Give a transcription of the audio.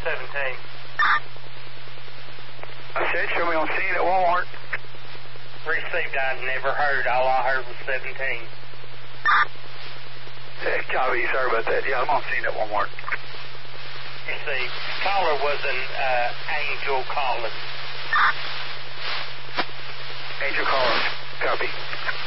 17. I said, show me on scene at Walmart. Received, I never heard. All I heard was 17. Copy, sorry about that. Yeah, I'm on scene at Walmart. You see, caller was an Angel Collins. Angel Collins, copy.